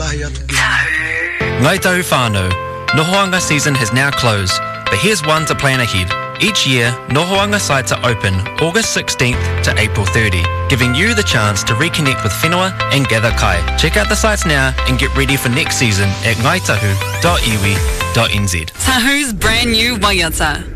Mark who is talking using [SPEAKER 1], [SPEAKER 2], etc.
[SPEAKER 1] Ngai tahu whānau. Nohoanga season has now closed, but here's one to plan ahead. Each year, Nohoanga sites are open August 16th to April 30, giving you the chance to reconnect with whenua and gather kai. Check out the sites now and get ready for next season at ngaitahu.iwi.nz.
[SPEAKER 2] Tahu's brand new waiata.